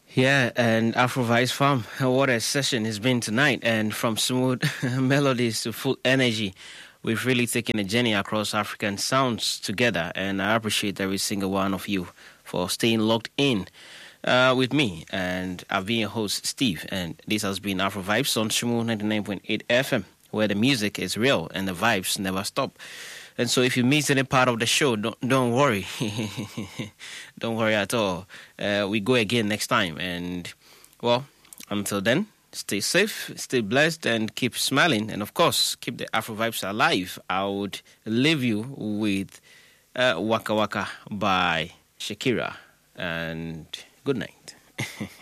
Yeah, and Afro Vice Farm, what a session it's been tonight. And from smooth melodies to full energy, we've really taken a journey across African sounds together. And I appreciate every single one of you for staying locked in with me. And I've been your host, Steve. And this has been Afro Vibes on Shimu 99.8 FM, where the music is real and the vibes never stop. And so if you miss any part of the show, don't worry. Don't worry at all. We go again next time. And, well, until then, stay safe, stay blessed, and keep smiling. And, of course, keep the Afro vibes alive. I would leave you with Waka Waka by Shakira. And good night.